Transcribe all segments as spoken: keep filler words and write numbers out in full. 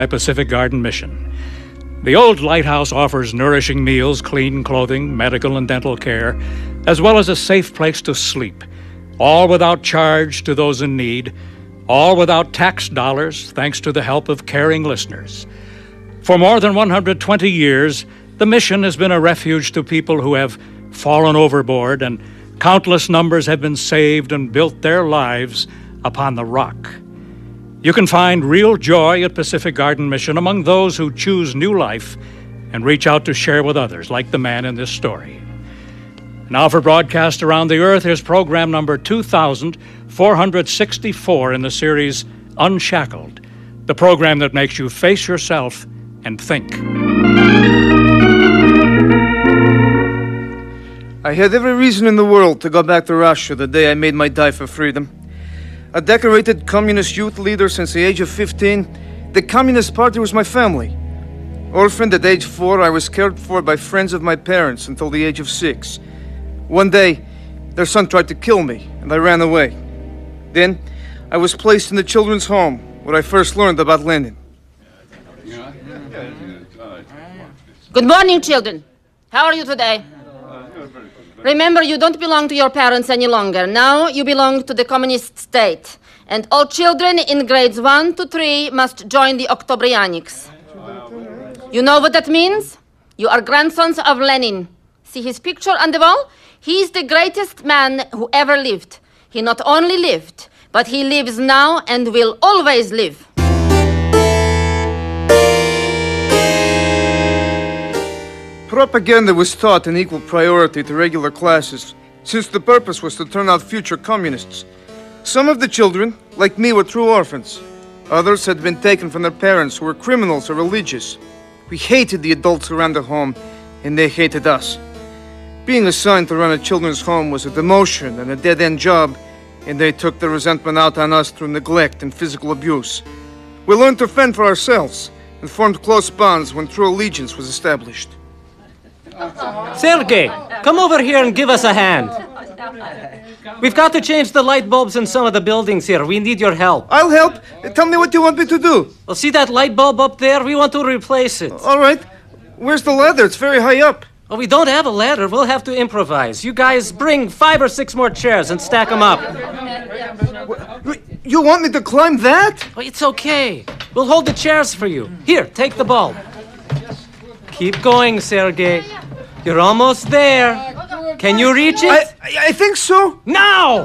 Pacific Garden Mission. The old lighthouse offers nourishing meals, clean clothing, medical and dental care, as well as a safe place to sleep, all without charge to those in need, all without tax dollars, thanks to the help of caring listeners. For more than one hundred twenty years, the mission has been a refuge to people who have fallen overboard, and countless numbers have been saved and built their lives upon the rock. You can find real joy at Pacific Garden Mission among those who choose new life and reach out to share with others, like the man in this story. Now for broadcast around the earth, here's program number two thousand four hundred sixty-four in the series Unshackled, the program that makes you face yourself and think. I had every reason in the world to go back to Russia the day I made my dive for freedom. A decorated communist youth leader since the age of fifteen, the Communist Party was my family. Orphaned at age four, I was cared for by friends of my parents until the age of six. One day, their son tried to kill me, and I ran away. Then, I was placed in the children's home, where I first learned about Lenin. Good morning, children. How are you today? Remember, you don't belong to your parents any longer. Now you belong to the communist state. And all children in grades one to three must join the Oktobrianiks. You know what that means? You are grandsons of Lenin. See his picture on the wall? He is the greatest man who ever lived. He not only lived, but he lives now and will always live. Propaganda was taught in equal priority to regular classes, since the purpose was to turn out future communists. Some of the children, like me, were true orphans. Others had been taken from their parents who were criminals or religious. We hated the adults around the home, and they hated us. Being assigned to run a children's home was a demotion and a dead-end job, and they took the resentment out on us through neglect and physical abuse. We learned to fend for ourselves and formed close bonds when true allegiance was established. Sergey, come over here and give us a hand. We've got to change the light bulbs in some of the buildings here. We need your help. I'll help. Tell me what you want me to do. Well, see that light bulb up there? We want to replace it. All right. Where's the ladder? It's very high up. Well, we don't have a ladder. We'll have to improvise. You guys bring five or six more chairs and stack them up. You want me to climb that? Well, it's okay. We'll hold the chairs for you. Here, take the bulb. Keep going, Sergey. You're almost there. Can you reach it? I, I, I think so. Now!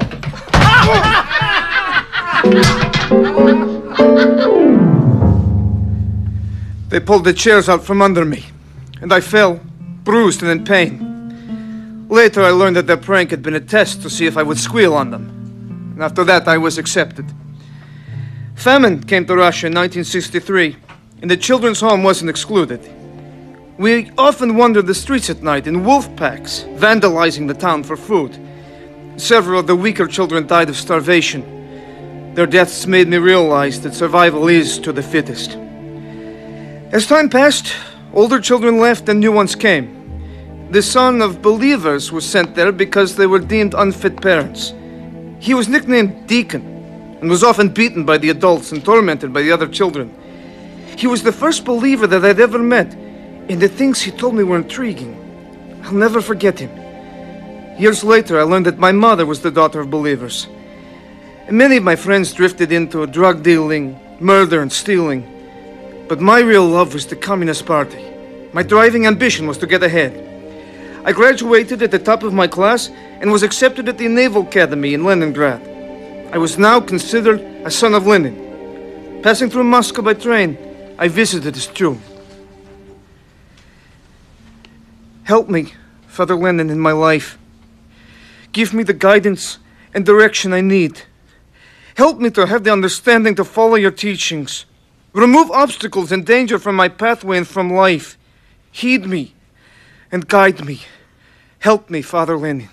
They pulled the chairs out from under me, and I fell, bruised and in pain. Later, I learned that their prank had been a test to see if I would squeal on them. And after that, I was accepted. Famine came to Russia in nineteen sixty-three, and the children's home wasn't excluded. We often wandered the streets at night in wolf packs, vandalizing the town for food. Several of the weaker children died of starvation. Their deaths made me realize that survival is to the fittest. As time passed, older children left and new ones came. The son of believers was sent there because they were deemed unfit parents. He was nicknamed Deacon and was often beaten by the adults and tormented by the other children. He was the first believer that I'd ever met, and the things he told me were intriguing. I'll never forget him. Years later, I learned that my mother was the daughter of believers. And many of my friends drifted into drug dealing, murder, and stealing. But my real love was the Communist Party. My driving ambition was to get ahead. I graduated at the top of my class and was accepted at the Naval Academy in Leningrad. I was now considered a son of Lenin. Passing through Moscow by train, I visited his tomb. Help me, Father Lenin, in my life. Give me the guidance and direction I need. Help me to have the understanding to follow your teachings. Remove obstacles and danger from my pathway and from life. Heed me and guide me. Help me, Father Lenin.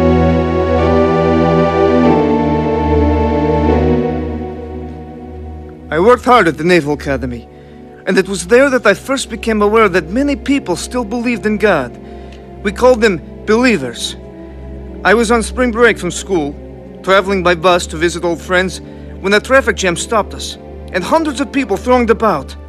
I worked hard at the Naval Academy, and it was there that I first became aware that many people still believed in God. We called them believers. I was on spring break from school, traveling by bus to visit old friends, when a traffic jam stopped us, and hundreds of people thronged about.